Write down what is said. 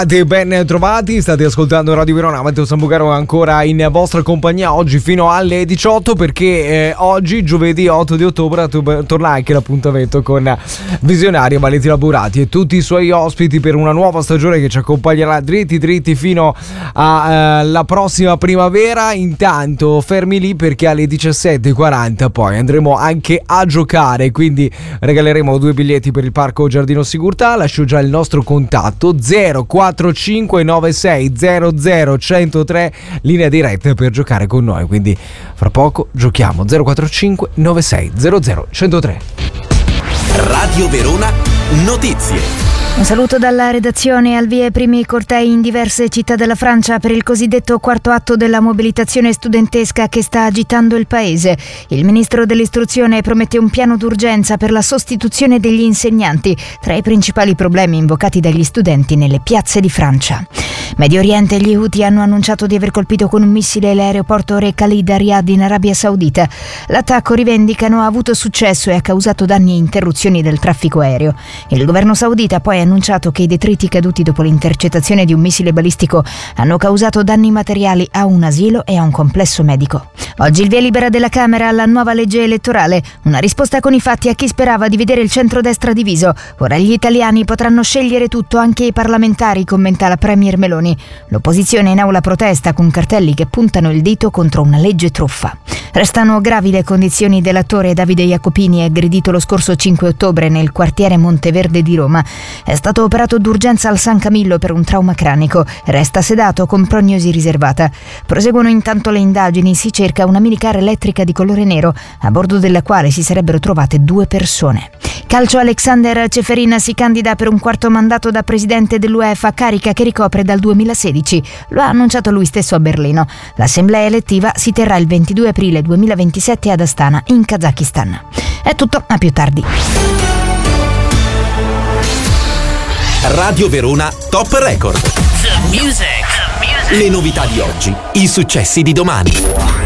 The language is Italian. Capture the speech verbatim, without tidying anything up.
Ben trovati, state ascoltando Radio Verona. Matteo Sambucaro ancora in vostra compagnia oggi fino alle diciotto, perché eh, oggi giovedì otto di ottobre to- torna anche l'appuntamento con Visionario Valentina Burati e tutti i suoi ospiti per una nuova stagione che ci accompagnerà dritti dritti fino alla eh, prossima primavera. Intanto fermi lì, perché alle diciassette e quaranta poi andremo anche a giocare, quindi regaleremo due biglietti per il Parco Giardino Sigurtà. Lascio già il nostro contatto zero quattro cinque nove sei zero zero uno zero tre, linea diretta per giocare con noi, quindi fra poco giochiamo. Zero quattro cinque nove sei zero zero uno zero tre. Radio Verona Notizie. Un saluto dalla redazione. Al via i primi cortei in diverse città della Francia per il cosiddetto quarto atto della mobilitazione studentesca che sta agitando il paese. Il ministro dell'istruzione promette un piano d'urgenza per la sostituzione degli insegnanti, tra i principali problemi invocati dagli studenti nelle piazze di Francia. Medio Oriente, gli Houthi hanno annunciato di aver colpito con un missile l'aeroporto Re Khalid a Riyadh in Arabia Saudita. L'attacco, rivendicano, ha avuto successo e ha causato danni e interruzioni del traffico aereo. Il governo saudita poi ha annunciato che i detriti caduti dopo l'intercettazione di un missile balistico hanno causato danni materiali a un asilo e a un complesso medico. Oggi il via libera della Camera alla nuova legge elettorale, una risposta con i fatti a chi sperava di vedere il centrodestra diviso. Ora gli italiani potranno scegliere tutto, anche i parlamentari, commenta la premier Meloni. L'opposizione in aula protesta con cartelli che puntano il dito contro una legge truffa. Restano gravi le condizioni dell'attore Davide Jacopini, aggredito lo scorso cinque ottobre nel quartiere Monteverde di Roma. È stato operato d'urgenza al San Camillo per un trauma cranico. Resta sedato con prognosi riservata. Proseguono intanto le indagini. Si cerca una minicar elettrica di colore nero, a bordo della quale si sarebbero trovate due persone. Calcio, Alexander Ceferin si candida per un quarto mandato da presidente dell'UEFA, carica che ricopre dal duemilasedici. Lo ha annunciato lui stesso a Berlino. L'assemblea elettiva si terrà il ventidue aprile duemilaventisette ad Astana, in Kazakistan. È tutto, a più tardi. Radio Verona Top Record. The music. The music. Le novità di oggi, i successi di domani.